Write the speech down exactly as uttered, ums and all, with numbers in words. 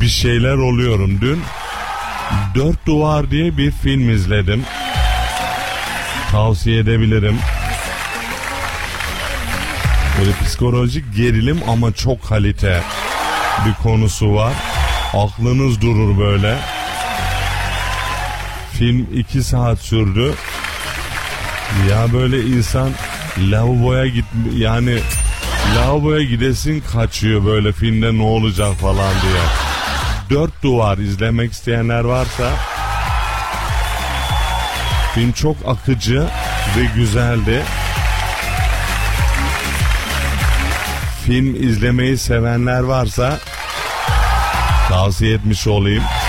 bir şeyler oluyorum. Dün Dört Duvar diye bir film izledim. Tavsiye edebilirim. Böyle psikolojik gerilim ama çok kalite bir konusu var. Aklınız durur böyle. Film iki saat sürdü. Ya böyle insan lavaboya git yani lavaboya gidesin kaçıyor böyle filmde ne olacak falan diye. Dört Duvar izlemek isteyenler varsa, film çok akıcı ve güzeldi. Film izlemeyi sevenler varsa tavsiye etmiş olayım.